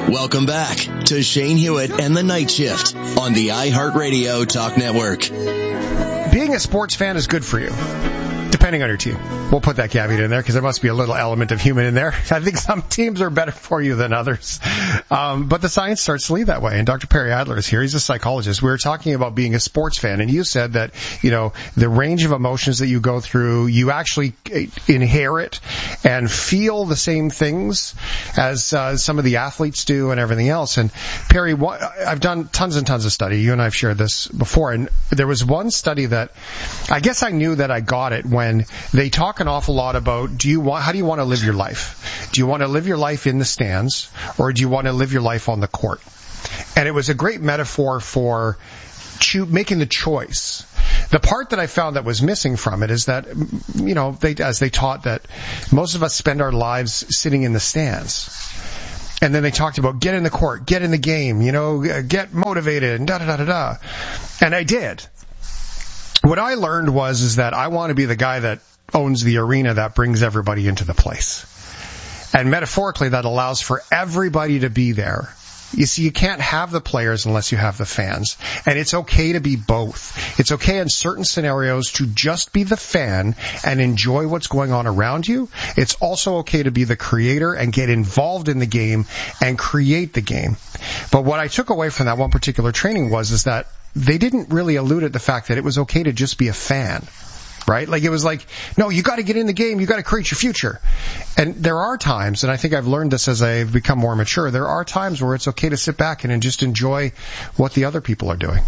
Welcome back to Shane Hewitt and the Night Shift on the iHeartRadio Talk Network. Being a sports fan is good for you, depending on your team. We'll put that caveat in there because there must be a little element of human in there. I think some teams are better for you than others. But the science starts to lead that way. And Dr. Perry Adler is here. He's a psychologist. We were talking about being a sports fan, and you said that, you know, the range of emotions that you go through, you actually inherit and feel the same things as some of the athletes do and everything else. And Perry, I've done tons and tons of study. You and I have shared this before. And there was one study that I guess I knew that I got it when they talk an awful lot about how do you want to live your life? Do you want to live your life in the stands, or do you want to live your life on the court? And it was a great metaphor for making the choice. The part that I found that was missing from it is that, you know, as they taught that most of us spend our lives sitting in the stands. And then they talked about get in the court, get in the game, you know, get motivated, and da-da-da-da-da. And I did. What I learned is that I want to be the guy that owns the arena that brings everybody into the place. And metaphorically, that allows for everybody to be there. You see, you can't have the players unless you have the fans. And it's okay to be both. It's okay in certain scenarios to just be the fan and enjoy what's going on around you. It's also okay to be the creator and get involved in the game and create the game. But what I took away from that one particular training is that they didn't really allude at the fact that it was okay to just be a fan. Right? Like, it was like, no, you got to get in the game. You got to create your future. And there are times, and I think I've learned this as I've become more mature, there are times where it's okay to sit back and just enjoy what the other people are doing.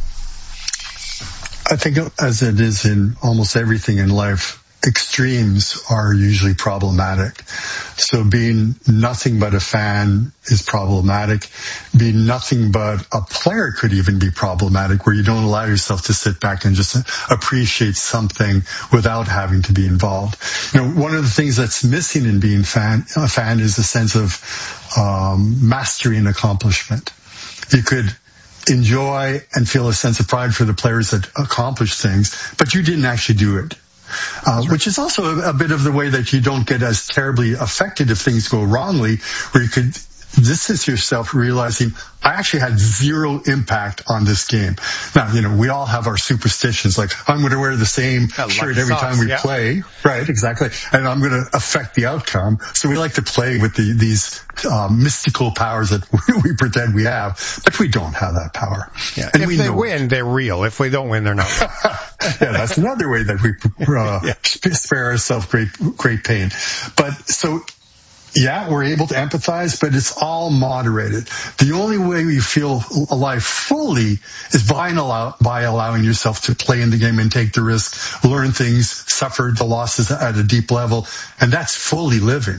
I think as it is in almost everything in life, extremes are usually problematic. So being nothing but a fan is problematic. Being nothing but a player could even be problematic, where you don't allow yourself to sit back and just appreciate something without having to be involved. You know, one of the things that's missing in being a fan is a sense of mastery and accomplishment. You could enjoy and feel a sense of pride for the players that accomplish things, but you didn't actually do it. Which is also a bit of the way that you don't get as terribly affected if things go wrongly, where you could distance yourself realizing I actually had zero impact on this game. Now, you know, we all have our superstitions, like I'm going to wear the same shirt every time we play. Right, exactly. And I'm going to affect the outcome. So we like to play with these mystical powers that we pretend we have, but we don't have that power. Yeah. And if they win, they're real. If we don't win, they're not. Yeah, that's another way that we spare ourselves great pain. But so, yeah, we're able to empathize, but it's all moderated. The only way you feel alive fully is by allowing yourself to play in the game and take the risk, learn things, suffer the losses at a deep level, and that's fully living.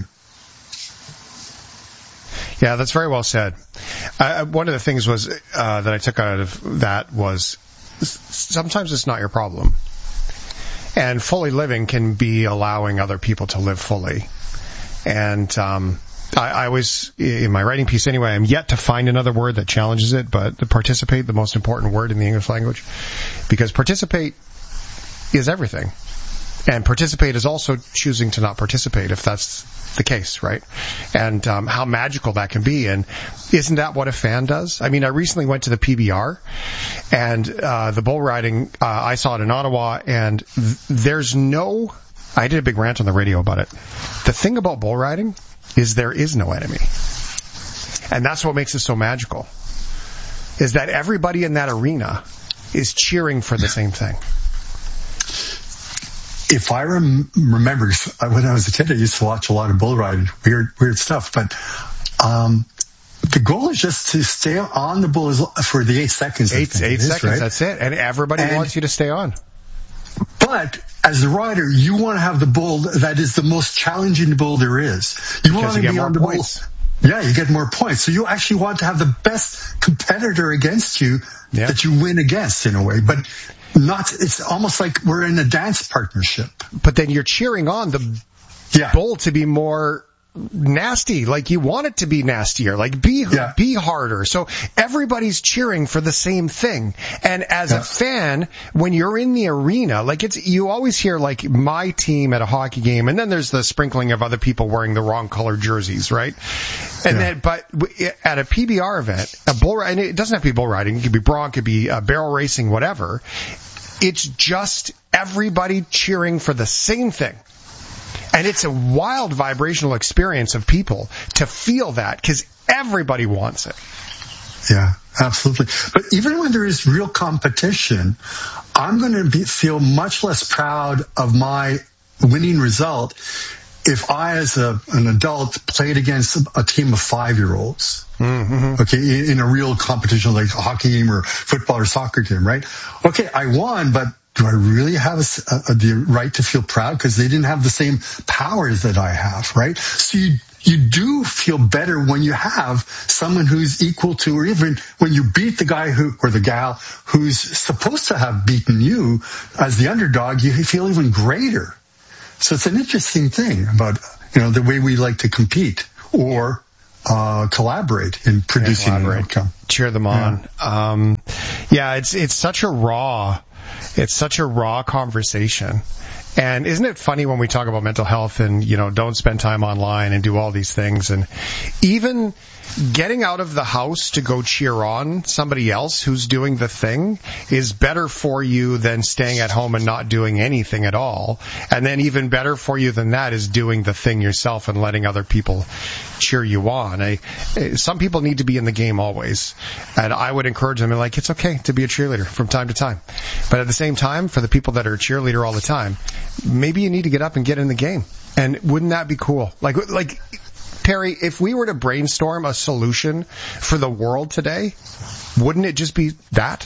Yeah, that's very well said. One of the things that I took out of that was sometimes it's not your problem. And fully living can be allowing other people to live fully. And I was, in my writing piece anyway, I'm yet to find another word that challenges it, but the participate, the most important word in the English language. Because participate is everything. And participate is also choosing to not participate, if that's the case, right? And how magical that can be. And isn't that what a fan does? I mean, I recently went to the PBR, and the bull riding, I saw it in Ottawa, and I did a big rant on the radio about it. The thing about bull riding is there is no enemy. And that's what makes it so magical, is that everybody in that arena is cheering for the same thing. If I remember, when I was a kid, I used to watch a lot of bull riding, weird stuff. But the goal is just to stay on the bull for the 8 seconds. 8 seconds, right? That's it. And everybody wants you to stay on. But as a rider, you want to have the bull that is the most challenging bull there is. You want to be on the bull. Yeah, you get more points. So you actually want to have the best competitor against you that you win against, in a way. But it's almost like we're in a dance partnership. But then you're cheering on the bull to be more nasty. Like, you want it to be nastier. Like, be harder. So everybody's cheering for the same thing. And as a fan, when you're in the arena, like, you always hear, like, my team at a hockey game, and then there's the sprinkling of other people wearing the wrong colored jerseys, right? And then, but at a PBR event, and it doesn't have to be bull riding. It could be bronc, it could be barrel racing, whatever. It's just everybody cheering for the same thing. And it's a wild vibrational experience of people to feel that, because everybody wants it. Yeah, absolutely. But even when there is real competition, I'm going to feel much less proud of my winning result if I, as an adult, played against a team of 5-year-olds. Mm-hmm. Okay, in a real competition like a hockey game or football or soccer game, right? Okay, I won, but do I really have the right to feel proud because they didn't have the same powers that I have, right? So you do feel better when you have someone who's equal to, or even when you beat the guy or the gal who's supposed to have beaten you as the underdog, you feel even greater. So it's an interesting thing about, the way we like to compete or collaborate in producing an outcome. Cheer them on. Yeah. It's such a raw conversation. And isn't it funny when we talk about mental health and, don't spend time online and do all these things, and even getting out of the house to go cheer on somebody else who's doing the thing is better for you than staying at home and not doing anything at all. And then even better for you than that is doing the thing yourself and letting other people cheer you on. Some people need to be in the game always. And I would encourage them, like, it's okay to be a cheerleader from time to time. But at the same time, for the people that are a cheerleader all the time, maybe you need to get up and get in the game. And wouldn't that be cool? Like, Perry, if we were to brainstorm a solution for the world today, wouldn't it just be that?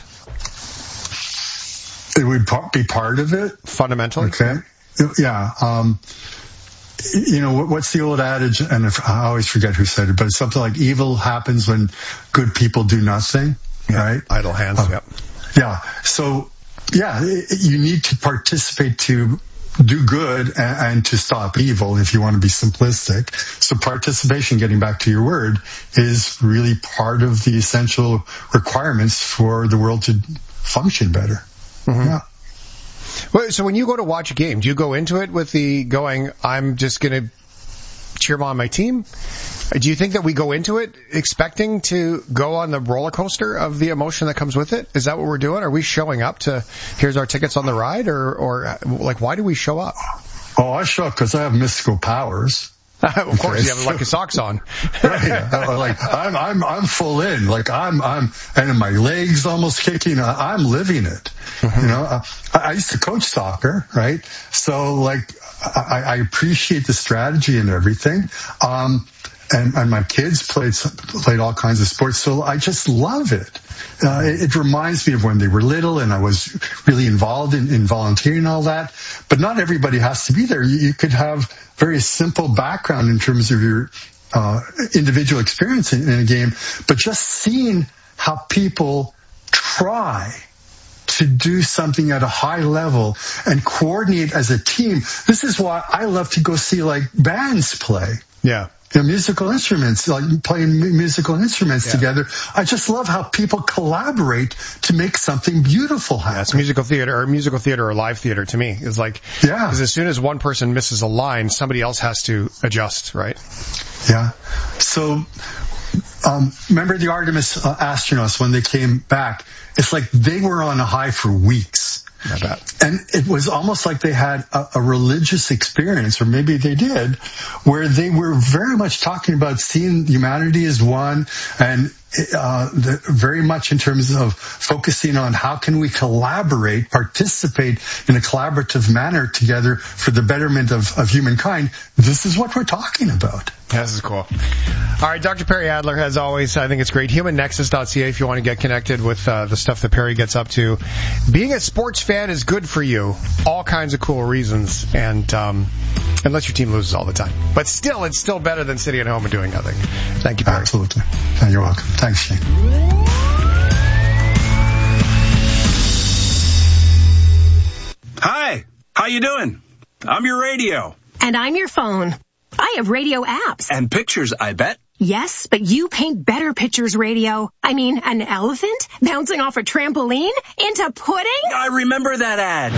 It would be part of it. Fundamentally? Okay. Yeah. What's the old adage? And I always forget who said it, but it's something like evil happens when good people do nothing, right? Idle hands, yep. Yeah. So, you need to participate to do good and to stop evil, if you want to be simplistic. So participation, getting back to your word, is really part of the essential requirements for the world to function better. Mm-hmm. Yeah. Well, so when you go to watch a game, do you go into it with I'm just going to cheer on my team? Do you think that we go into it expecting to go on the roller coaster of the emotion that comes with it? Is that what we're doing? Are we showing up to, here's our tickets on the ride, or like, why do we show up? Oh, I show up because I have mystical powers. Of course, you have lucky socks on. Right. Like, I'm full in. Like, and my legs almost kicking. I'm living it. Mm-hmm. I used to coach soccer, right? So, like, I appreciate the strategy and everything. And my kids played all kinds of sports, so I just love it. It reminds me of when they were little, and I was really involved in volunteering and all that. But not everybody has to be there. You could have very simple background in terms of your individual experience in a game, but just seeing how people try to do something at a high level and coordinate as a team. This is why I love to go see, like, bands play. Yeah. Musical instruments, like playing musical instruments together. I just love how people collaborate to make something beautiful happen. That's musical theater or live theater to me. Is like, because as soon as one person misses a line, somebody else has to adjust, right? Yeah. So, remember the Artemis astronauts when they came back? It's like they were on a high for weeks. And it was almost like they had a religious experience, or maybe they did, where they were very much talking about seeing humanity as one, and very much in terms of focusing on how can we participate in a collaborative manner together for the betterment of humankind. This is what we're talking about. This is cool. All right, Dr. Perry Adler, as always, I think it's great. HumanNexus.ca if you want to get connected with the stuff that Perry gets up to. Being a sports fan is good for you. All kinds of cool reasons, and unless your team loses all the time. But still, it's still better than sitting at home and doing nothing. Thank you, Perry. Absolutely. You're welcome. Thanks, Shane. Hi. How you doing? I'm your radio. And I'm your phone. I have radio apps. And pictures, I bet. Yes, but you paint better pictures, radio. I mean, an elephant bouncing off a trampoline into pudding? I remember that ad.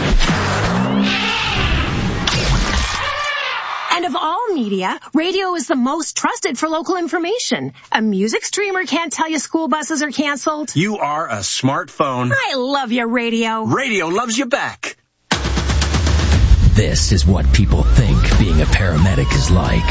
And of all media, radio is the most trusted for local information. A music streamer can't tell you school buses are canceled. You are a smartphone. I love you, radio. Radio loves you back. This is what people think being a paramedic is like.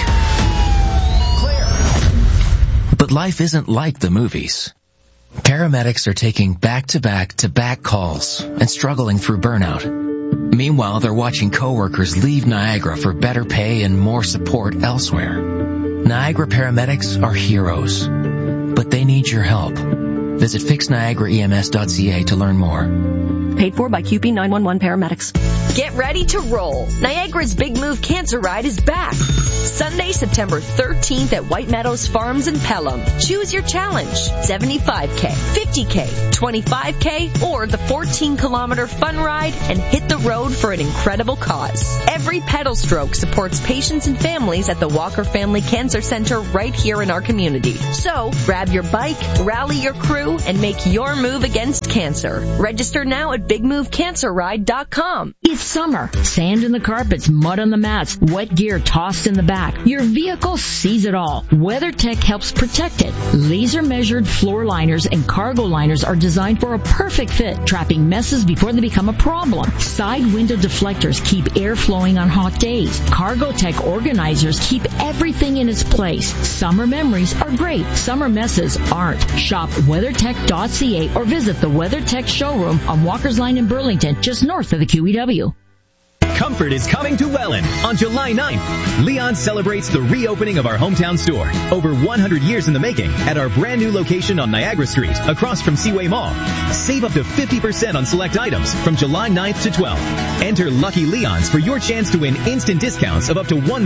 But life isn't like the movies. Paramedics are taking back-to-back-to-back calls and struggling through burnout. Meanwhile, they're watching coworkers leave Niagara for better pay and more support elsewhere. Niagara paramedics are heroes, but they need your help. Visit fixniagaraems.ca to learn more. Paid for by QP 911 paramedics. Get ready to roll. Niagara's Big Move Cancer Ride is back. Sunday, September 13th at White Meadows Farms in Pelham. Choose your challenge. 75K, 50K, 25K, or the 14-kilometer fun ride and hit the road for an incredible cause. Every pedal stroke supports patients and families at the Walker Family Cancer Center right here in our community. So, grab your bike, rally your crew, and make your move against cancer. Register now at BigMoveCancerRide.com. It's summer. Sand in the carpets, mud on the mats, wet gear tossed in the back. Your vehicle sees it all. WeatherTech helps protect it. Laser-measured floor liners and cargo liners are designed for a perfect fit, trapping messes before they become a problem. Side window deflectors keep air flowing on hot days. CargoTech organizers keep everything in its place. Summer memories are great. Summer messes aren't. Shop WeatherTech.ca or visit the WeatherTech showroom on Walker's Line in Burlington, just north of the QEW. Comfort is coming to Welland on July 9th. Leon celebrates the reopening of our hometown store. Over 100 years in the making at our brand new location on Niagara Street, across from Seaway Mall. Save up to 50% on select items from July 9th to 12th. Enter Lucky Leon's for your chance to win instant discounts of up to $1,000,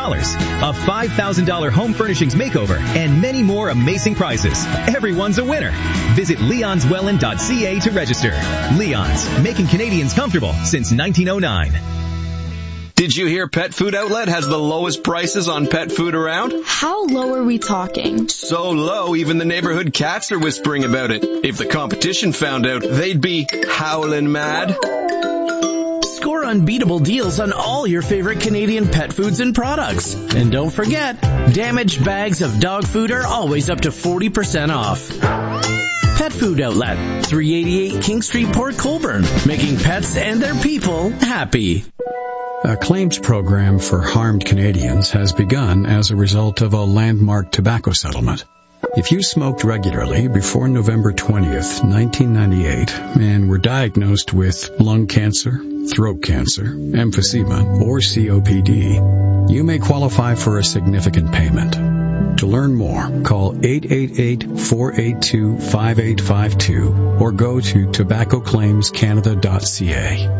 a $5,000 home furnishings makeover, and many more amazing prizes. Everyone's a winner. Visit leonswelland.ca to register. Leon's, making Canadians comfortable since 1909. Did you hear Pet Food Outlet has the lowest prices on pet food around? How low are we talking? So low, even the neighborhood cats are whispering about it. If the competition found out, they'd be howling mad. Score unbeatable deals on all your favorite Canadian pet foods and products. And don't forget, damaged bags of dog food are always up to 40% off. Pet Food Outlet, 388 King Street, Port Colborne, making pets and their people happy. A claims program for harmed Canadians has begun as a result of a landmark tobacco settlement. If you smoked regularly before November 20th, 1998, and were diagnosed with lung cancer, throat cancer, emphysema, or COPD, you may qualify for a significant payment. To learn more, call 888-482-5852 or go to tobaccoclaimscanada.ca.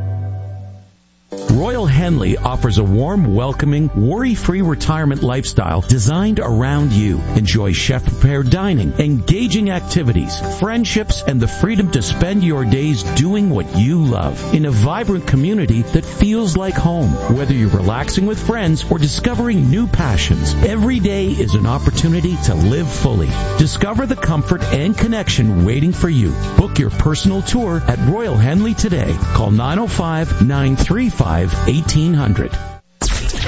Royal Henley offers a warm, welcoming, worry-free retirement lifestyle designed around you. Enjoy chef-prepared dining, engaging activities, friendships, and the freedom to spend your days doing what you love in a vibrant community that feels like home. Whether you're relaxing with friends or discovering new passions, every day is an opportunity to live fully. Discover the comfort and connection waiting for you. Book your personal tour at Royal Henley today. Call 905-935-1800.